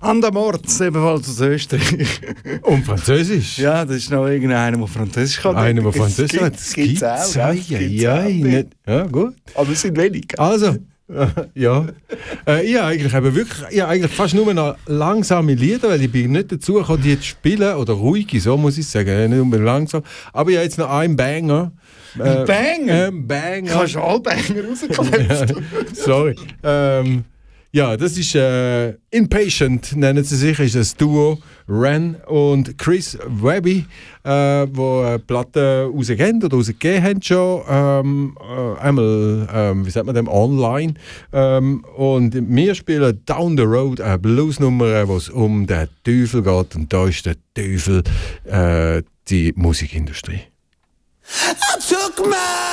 Andamorz, ebenfalls aus Österreich. Und Französisch? Ja, das ist noch irgendeiner, der Französisch kann. Einer, der Französisch kann. Das gibt es auch. Ja, gut. Aber es sind wenige. Also, ja. Ich habe eigentlich fast nur noch langsame Lieder, weil ich bin nicht dazu gekommen, die zu spielen. Oder ruhige, so muss ich sagen. Nicht unbedingt langsam. Aber ich habe jetzt noch einen Banger. Banger? Banger. Kannst du alle Banger rauskommen? Sorry. Ja, das ist Impatient, nennen sie sich, ist das Duo Ren und Chris Webby, wo Platten rausgegeben oder rausgegeben haben schon, einmal, wie sagt man dem, online. Und wir spielen Down the Road eine Bluesnummer, wo es um den Teufel geht, und da ist der Teufel die Musikindustrie. I took my